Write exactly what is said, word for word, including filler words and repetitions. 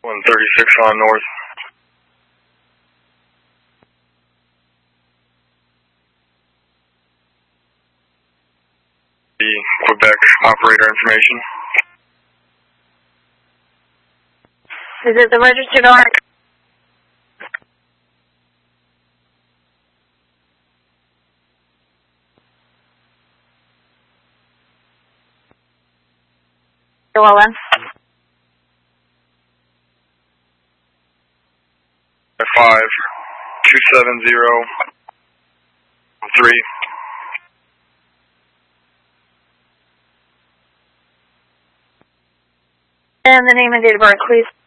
one thirty-six on north. The Quebec operator information. Is it the registered owner? Well then. Five two seven zero three. And the name and date of birth, please.